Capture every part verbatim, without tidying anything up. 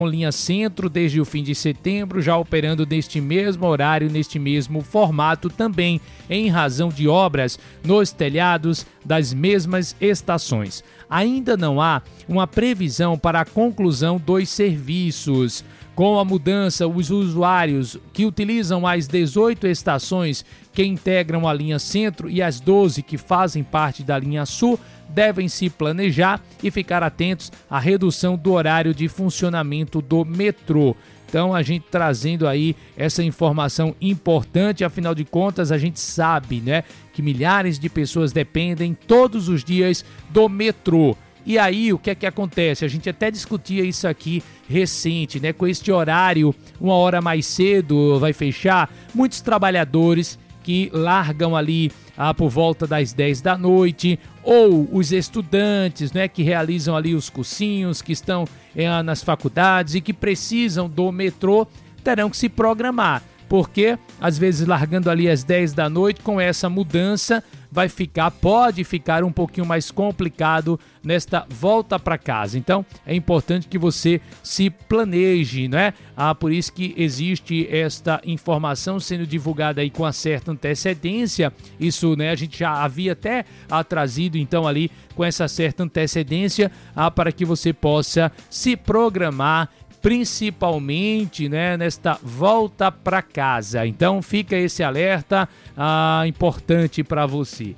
com linha Centro desde o fim de setembro, já operando neste mesmo horário, neste mesmo formato também, em razão de obras nos telhados das mesmas estações. Ainda não há uma previsão para a conclusão dos serviços. Com a mudança, os usuários que utilizam as dezoito estações que integram a linha Centro e as doze que fazem parte da linha Sul devem se planejar e ficar atentos à redução do horário de funcionamento do metrô. Então, a gente trazendo aí essa informação importante, afinal de contas, a gente sabe, né, que milhares de pessoas dependem todos os dias do metrô. E aí, o que é que acontece? A gente até discutia isso aqui recente, né? Com este horário, uma hora mais cedo vai fechar, muitos trabalhadores que largam ali ah, por volta das dez da noite, ou os estudantes, né, que realizam ali os cursinhos, que estão eh, nas faculdades e que precisam do metrô, terão que se programar, porque às vezes largando ali às dez da noite, com essa mudança, vai ficar, pode ficar um pouquinho mais complicado nesta volta para casa. Então, é importante que você se planeje, né? Ah, por isso que existe esta informação sendo divulgada aí com uma certa antecedência. Isso, né, a gente já havia até ah, trazido, então, ali com essa certa antecedência ah, para que você possa se programar, principalmente, né, nesta volta para casa. Então fica esse alerta ah, importante para você.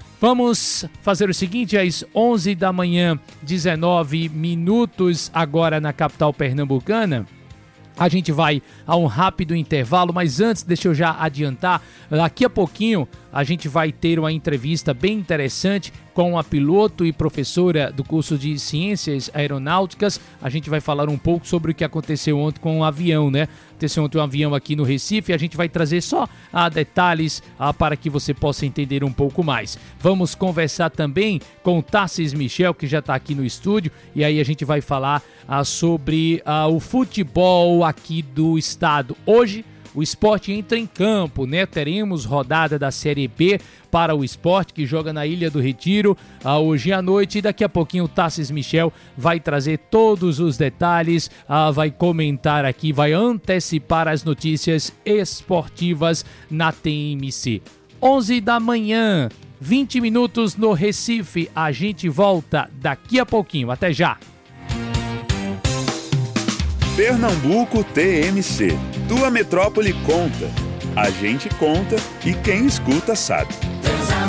Vamos fazer o seguinte, às onze da manhã, dezenove minutos, agora na capital pernambucana. A gente vai a um rápido intervalo, mas antes deixa eu já adiantar, daqui a pouquinho a gente vai ter uma entrevista bem interessante com a piloto e professora do curso de Ciências Aeronáuticas. A gente vai falar um pouco sobre o que aconteceu ontem com o avião, né? Aconteceu ontem um avião aqui no Recife, a gente vai trazer só ah, detalhes ah, para que você possa entender um pouco mais. Vamos conversar também com o Tarcísio Michel, que já está aqui no estúdio, e aí a gente vai falar ah, sobre ah, o futebol aqui do estado. Hoje o Sport entra em campo, né? Teremos rodada da Série B para o Sport, que joga na Ilha do Retiro ah, hoje à noite. E daqui a pouquinho o Tarcísio Michel vai trazer todos os detalhes, ah, vai comentar aqui, vai antecipar as notícias esportivas na T M C. onze da manhã, vinte minutos no Recife. A gente volta daqui a pouquinho. Até já! Pernambuco T M C. Tua metrópole conta. A gente conta e quem escuta sabe.